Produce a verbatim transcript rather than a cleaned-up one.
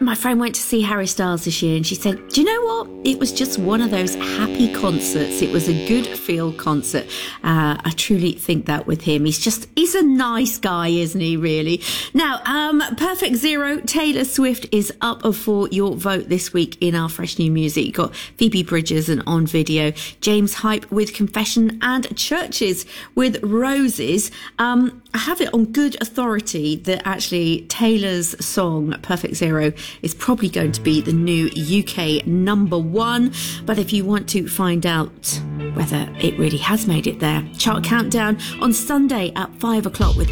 my friend went to see Harry Styles this year and she said, do you know what? It was just one of those happy concerts. It was a good feel concert. Uh, I truly think that with him. He's just, he's a nice guy, isn't he, really? Now, um, Perfect Zero, Taylor Swift is up for your vote this week in our Fresh New Music. You've got Phoebe Bridgers and On Video, James Hype with Confession, and Churches with Roses. Um, I have it on good authority that actually Taylor's song Perfect Zero is probably going to be the new U K number one. But if you want to find out whether it really has made it there, chart countdown on Sunday at five o'clock with